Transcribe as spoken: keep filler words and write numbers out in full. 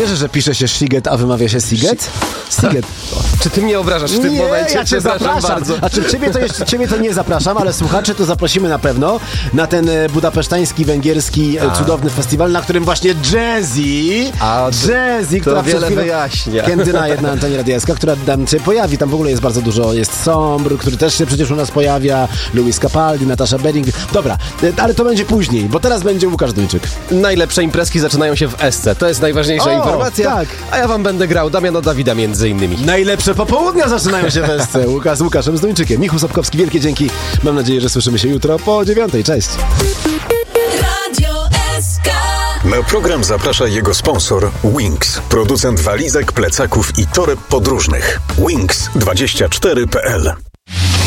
wierzę, że pisze się Sziget, a wymawia się Siget? Siget. Czy ty mnie obrażasz w tym nie, momencie? ja cię zapraszam. Bardzo. A czy ciebie to, jeszcze, ciebie to nie zapraszam, ale słuchaczy to zaprosimy na pewno na ten e, budapesztański, węgierski, e, cudowny festiwal, na którym właśnie Jazzy, A, Jazzy, to która wiele przez chwilę wyjaśnia. Candy Night na antenie Radia S K, która tam się pojawi, tam w ogóle jest bardzo dużo, jest Sombr, który też się przecież u nas pojawia, Louis Capaldi, Natasha Beding. Dobra, e, ale to będzie później, bo teraz będzie Łukasz Duńczyk. Najlepsze imprezki zaczynają się w Esce. To jest najważniejsza O, informacja. tak. A ja wam będę grał Damiana Dawida między innymi. Najlepsze popołudnia zaczynają się w S C. Łukasz z Łukaszem z Duńczykiem. Michał Sapkowski, wielkie dzięki. Mam nadzieję, że słyszymy się jutro po dziewiątej. Cześć. Radio S K. Na program zaprasza jego sponsor Wings, producent walizek, plecaków i toreb podróżnych. Wings dwadzieścia cztery kropka p l